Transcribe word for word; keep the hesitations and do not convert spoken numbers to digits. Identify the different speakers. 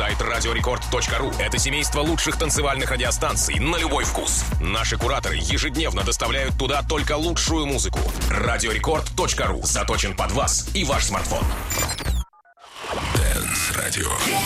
Speaker 1: Сайт радиорекорд точка ру — это семейство лучших танцевальных радиостанций на любой вкус. Наши кураторы ежедневно доставляют туда только лучшую музыку. радиорекорд точка ру заточен под вас и ваш смартфон. Дэнс Радио.